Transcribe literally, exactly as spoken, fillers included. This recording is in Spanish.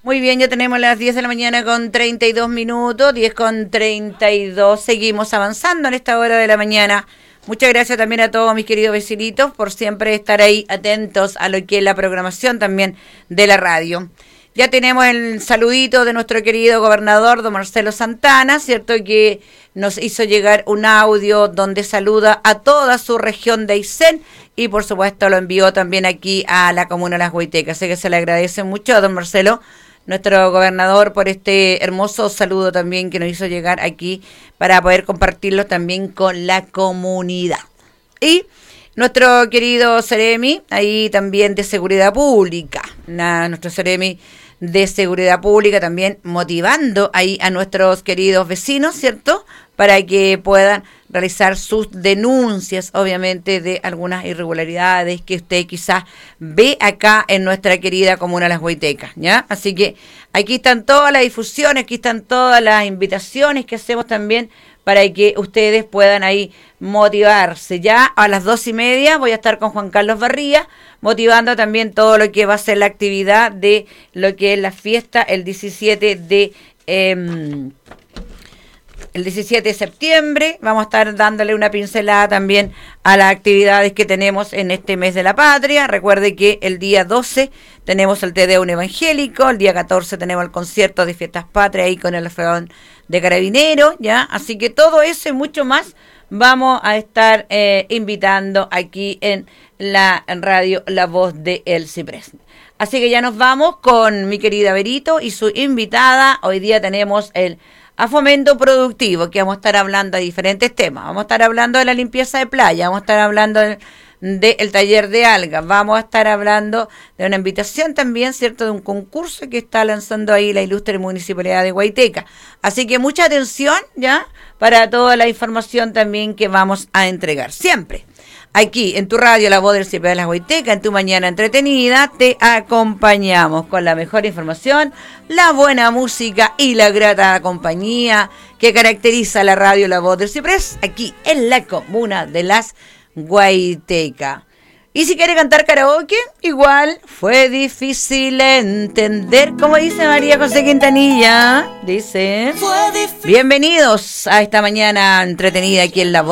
Muy bien, ya tenemos las diez de la mañana con treinta y dos minutos, diez con treinta y dos. Seguimos avanzando en esta hora de la mañana. Muchas gracias también a todos mis queridos vecinitos por siempre estar ahí atentos a lo que es la programación también de la radio. Ya tenemos el saludito de nuestro querido gobernador, don Marcelo Santana, ¿cierto? Que nos hizo llegar un audio donde saluda a toda su región de Aysén y por supuesto lo envió también aquí a la comuna de Las Huaytecas. Así que se le agradece mucho a don Marcelo, nuestro gobernador, por este hermoso saludo también que nos hizo llegar aquí para poder compartirlo también con la comunidad. Y nuestro querido Seremi, ahí también de Seguridad Pública, na, nuestro Seremi de Seguridad Pública también motivando ahí a nuestros queridos vecinos, ¿cierto? Para que puedan realizar sus denuncias, obviamente, de algunas irregularidades que usted quizás ve acá en nuestra querida comuna Las Huaytecas, ¿ya? Así que aquí están todas las difusiones, aquí están todas las invitaciones que hacemos también para que ustedes puedan ahí motivarse. Ya a las dos y media voy a estar con Juan Carlos Barría, motivando también todo lo que va a ser la actividad de lo que es la fiesta el diecisiete de eh, el diecisiete de septiembre. Vamos a estar dándole una pincelada también a las actividades que tenemos en este mes de la patria. Recuerde que el día doce tenemos el Te Deum evangélico, el día catorce tenemos el concierto de Fiestas Patrias ahí con el Alfredón de Carabineros, ¿ya? Así que todo eso y mucho más vamos a estar eh, invitando aquí en la en radio La Voz de El Ciprés. Así que ya nos vamos con mi querida Berito y su invitada. Hoy día tenemos el A Fomento Productivo, que vamos a estar hablando de diferentes temas. Vamos a estar hablando de la limpieza de playa, vamos a estar hablando del de el taller de algas, vamos a estar hablando de una invitación también, ¿cierto?, de un concurso que está lanzando ahí la ilustre Municipalidad de Huayteca. Así que mucha atención, ¿ya?, para toda la información también que vamos a entregar. Siempre aquí en tu radio La Voz del Ciprés de Las Huaytecas, en tu mañana entretenida, te acompañamos con la mejor información, la buena música y la grata compañía que caracteriza la radio La Voz del Ciprés, aquí en la comuna de Las Huaytecas. Y si quiere cantar karaoke, igual fue difícil entender, como dice María José Quintanilla, dice, bienvenidos a esta mañana entretenida aquí en La Voz